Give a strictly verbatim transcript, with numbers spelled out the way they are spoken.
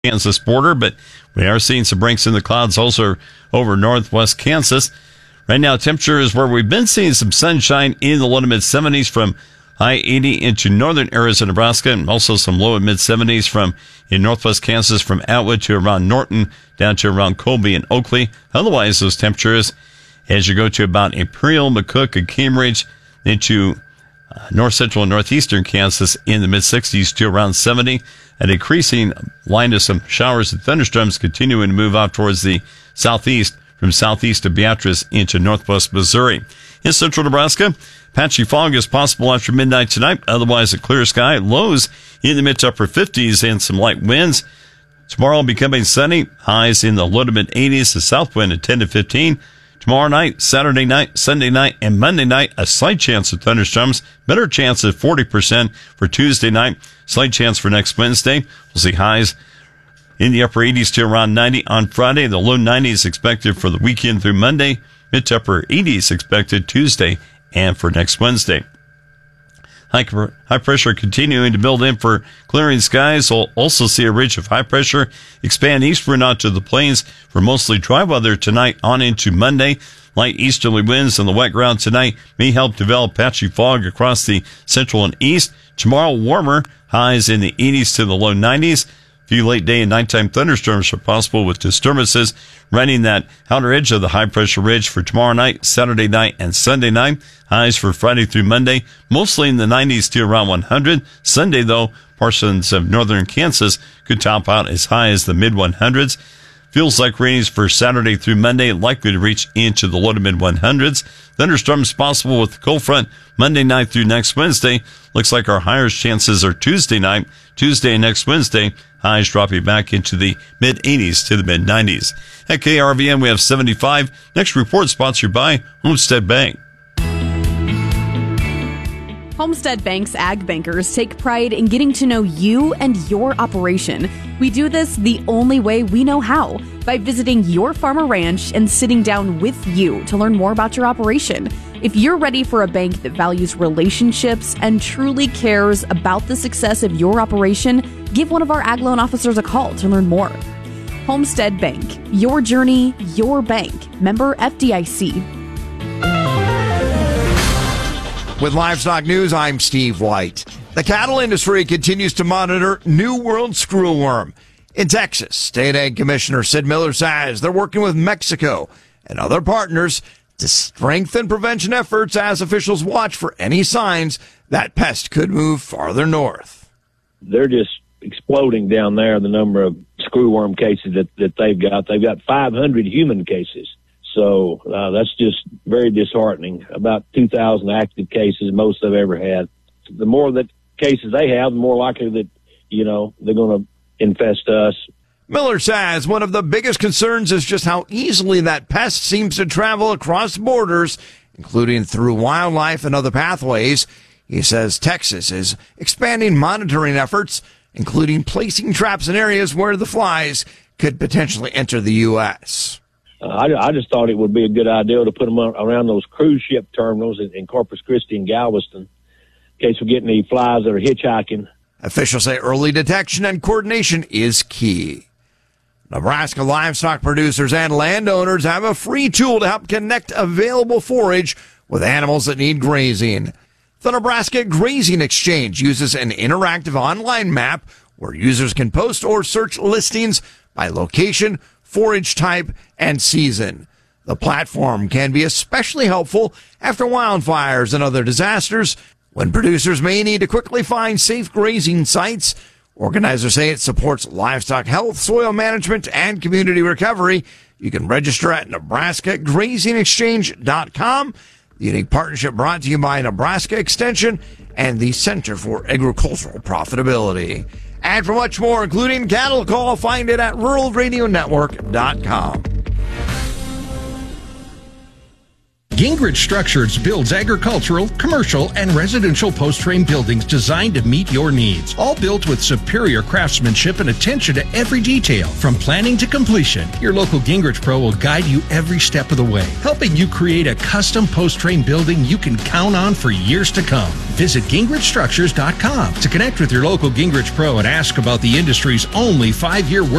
Kansas border, but we are seeing some breaks in the clouds also over northwest Kansas. Right now, temperature is where we've been seeing some sunshine in the low to mid seventies from high eighty into northern areas of Nebraska, and also some low and mid seventies from in northwest Kansas from Atwood to around Norton down to around Colby and Oakley. Otherwise, those temperatures as you go to about Imperial, McCook, and Cambridge into uh, north central and northeastern Kansas in the mid sixties to around seventy. A decreasing line of some showers and thunderstorms continuing to move out towards the southeast from southeast of Beatrice into northwest Missouri. In central Nebraska, patchy fog is possible after midnight tonight. Otherwise, a clear sky. Lows in the mid to upper fifties and some light winds. Tomorrow becoming sunny. Highs in the low to mid eighties. The south wind at ten to fifteen. Tomorrow night, Saturday night, Sunday night, and Monday night, a slight chance of thunderstorms. Better chance at forty percent for Tuesday night. Slight chance for next Wednesday. We'll see highs in the upper eighties to around ninety on Friday. The low nineties expected for the weekend through Monday. Mid to upper eighties expected Tuesday and for next Wednesday. High, high pressure continuing to build in for clearing skies. We'll also see a ridge of high pressure expand eastward onto the plains for mostly dry weather tonight on into Monday. Light easterly winds on the wet ground tonight may help develop patchy fog across the central and east. Tomorrow, warmer, highs in the eighties to the low nineties. A few late day and nighttime thunderstorms are possible with disturbances running that outer edge of the high pressure ridge for tomorrow night, Saturday night, and Sunday night. Highs for Friday through Monday, mostly in the nineties to around one hundred. Sunday, though, portions of northern Kansas could top out as high as the mid one hundreds. Feels like rains for Saturday through Monday, likely to reach into the low to mid one hundreds. Thunderstorms possible with the cold front Monday night through next Wednesday. Looks like our highest chances are Tuesday night, Tuesday and next Wednesday. Highs dropping back into the mid eighties to the mid nineties. At K R V N, we have seventy-five. Next report sponsored by Homestead Bank. Homestead Bank's Ag Bankers take pride in getting to know you and your operation. We do this the only way we know how, by visiting your farm or ranch and sitting down with you to learn more about your operation. If you're ready for a bank that values relationships and truly cares about the success of your operation, give one of our Ag Loan officers a call to learn more. Homestead Bank, your journey, your bank. Member F D I C. With Livestock News, I'm Steve White. The cattle industry continues to monitor New World screwworm. In Texas, State Ag Commissioner Sid Miller says they're working with Mexico and other partners to strengthen prevention efforts as officials watch for any signs that pest could move farther north. They're just exploding down there, the number of screwworm cases that, that they've got. They've got five hundred human cases. So uh, that's just very disheartening. About two thousand active cases, most they've ever had. The more that cases they have, the more likely that, you know, they're going to infest us. Miller says one of the biggest concerns is just how easily that pest seems to travel across borders, including through wildlife and other pathways. He says Texas is expanding monitoring efforts, including placing traps in areas where the flies could potentially enter the U S Uh, I, I just thought it would be a good idea to put them around those cruise ship terminals in, in Corpus Christi and Galveston, in case we get any flies that are hitchhiking. Officials say early detection and coordination is key. Nebraska livestock producers and landowners have a free tool to help connect available forage with animals that need grazing. The Nebraska Grazing Exchange uses an interactive online map where users can post or search listings by location, forage type, and season. The platform can be especially helpful after wildfires and other disasters, when producers may need to quickly find safe grazing sites. Organizers say it supports livestock health, soil management, and community recovery. You can register at Nebraska Grazing Exchange dot com. The unique partnership brought to you by Nebraska Extension and the Center for Agricultural Profitability. And for much more, including Cattle Call, find it at rural radio network dot com. Gingrich Structures builds agricultural, commercial, and residential post-frame buildings designed to meet your needs. All built with superior craftsmanship and attention to every detail. From planning to completion, your local Gingrich Pro will guide you every step of the way, helping you create a custom post-frame building you can count on for years to come. Visit Gingrich Structures dot com to connect with your local Gingrich Pro and ask about the industry's only five-year work